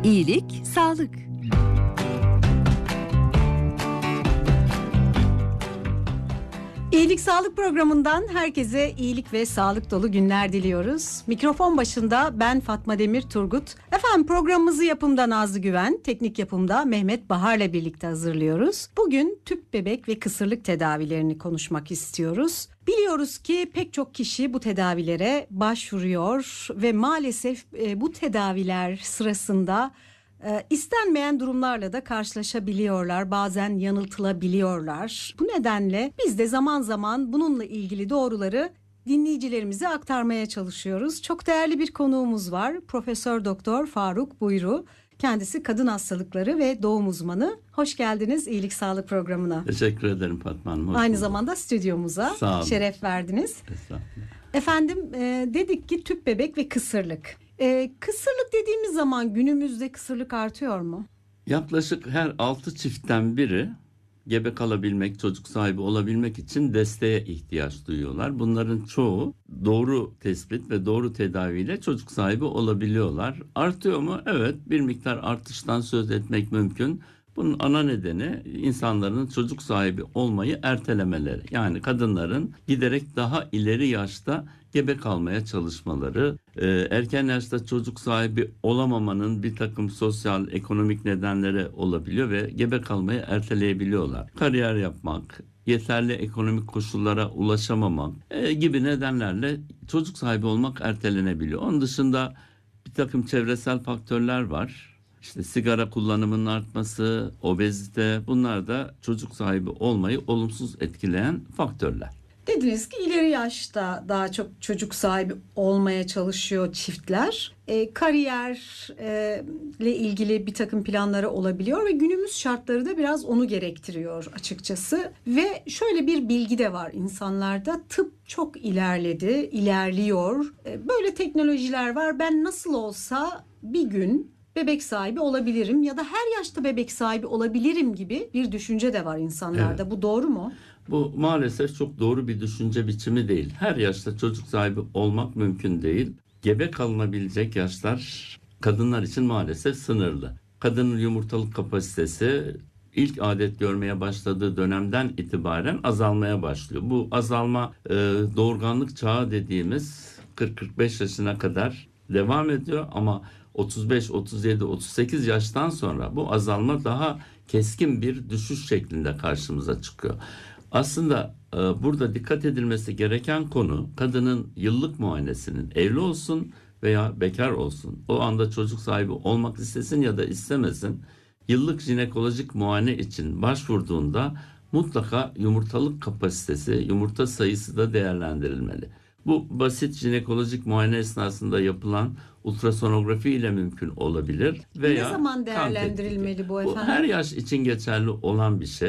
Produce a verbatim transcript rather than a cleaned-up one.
İyilik, sağlık. İyilik Sağlık programından herkese iyilik ve sağlık dolu günler diliyoruz. Mikrofon başında ben Fatma Demir Turgut. Efendim programımızı yapımda Nazlı Güven, teknik yapımda Mehmet Bahar'la birlikte hazırlıyoruz. Bugün tüp bebek ve kısırlık tedavilerini konuşmak istiyoruz. Biliyoruz ki pek çok kişi bu tedavilere başvuruyor ve maalesef e, bu tedaviler sırasında e, istenmeyen durumlarla da karşılaşabiliyorlar. Bazen yanıltılabiliyorlar. Bu nedenle biz de zaman zaman bununla ilgili doğruları dinleyicilerimize aktarmaya çalışıyoruz. Çok değerli bir konuğumuz var. Profesör Doktor Faruk Buyru. Kendisi kadın hastalıkları ve doğum uzmanı. Hoş geldiniz İyilik Sağlık programına. Teşekkür ederim Fatma Hanım. Hoş Aynı bulduk. zamanda stüdyomuza şeref verdiniz. Efendim e, dedik ki tüp bebek ve kısırlık. E, kısırlık dediğimiz zaman günümüzde kısırlık artıyor mu? Yaklaşık her altı çiftten biri gebe kalabilmek, çocuk sahibi olabilmek için desteğe ihtiyaç duyuyorlar. Bunların çoğu doğru tespit ve doğru tedaviyle çocuk sahibi olabiliyorlar. Artıyor mu? Evet, bir miktar artıştan söz etmek mümkün. Bunun ana nedeni insanların çocuk sahibi olmayı ertelemeleri. Yani kadınların giderek daha ileri yaşta gebe kalmaya çalışmaları, e, erken yaşta çocuk sahibi olamamanın bir takım sosyal, ekonomik nedenleri olabiliyor ve gebe kalmayı erteleyebiliyorlar. Kariyer yapmak, yeterli ekonomik koşullara ulaşamamak e, gibi nedenlerle çocuk sahibi olmak ertelenebiliyor. Onun dışında bir takım çevresel faktörler var. İşte sigara kullanımının artması, obezite, bunlar da çocuk sahibi olmayı olumsuz etkileyen faktörler. Dediniz ki ileri yaşta daha çok çocuk sahibi olmaya çalışıyor çiftler. E, kariyerle ilgili bir takım planları olabiliyor ve günümüz şartları da biraz onu gerektiriyor açıkçası. Ve şöyle bir bilgi de var insanlarda, tıp çok ilerledi, ilerliyor. E, böyle teknolojiler var, ben nasıl olsa bir gün bebek sahibi olabilirim ya da her yaşta bebek sahibi olabilirim gibi bir düşünce de var insanlarda. Evet. Bu doğru mu? Bu maalesef çok doğru bir düşünce biçimi değil. Her yaşta çocuk sahibi olmak mümkün değil. Gebe kalınabilecek yaşlar kadınlar için maalesef sınırlı. Kadının yumurtalık kapasitesi ilk adet görmeye başladığı dönemden itibaren azalmaya başlıyor. Bu azalma e, doğurganlık çağı dediğimiz kırk kırk beş yaşına kadar devam ediyor ama otuz beş, otuz yedi, otuz sekiz yaştan sonra bu azalma daha keskin bir düşüş şeklinde karşımıza çıkıyor. Aslında e, burada dikkat edilmesi gereken konu kadının yıllık muayenesinin, evli olsun veya bekar olsun, o anda çocuk sahibi olmak istesin ya da istemesin, yıllık jinekolojik muayene için başvurduğunda mutlaka yumurtalık kapasitesi, yumurta sayısı da değerlendirilmeli. Bu basit jinekolojik muayene esnasında yapılan ultrasonografi ile mümkün olabilir. Veya ne zaman değerlendirilmeli bu efendim? Bu her yaş için geçerli olan bir şey.